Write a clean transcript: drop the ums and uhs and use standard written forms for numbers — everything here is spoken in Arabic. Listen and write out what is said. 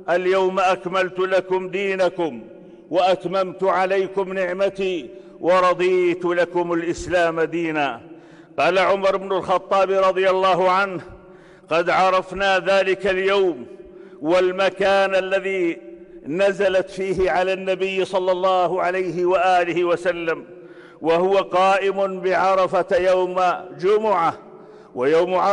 اليوم أكملت لكم دينكم وأتممت عليكم نعمتي ورضيت لكم الإسلام دينا. قال عمر بن الخطاب رضي الله عنه: قد عرفنا ذلك اليوم والمكان الذي نزلت فيه على النبي صلى الله عليه وآله وسلم، وهو قائم بعرفة يوم جمعة، ويوم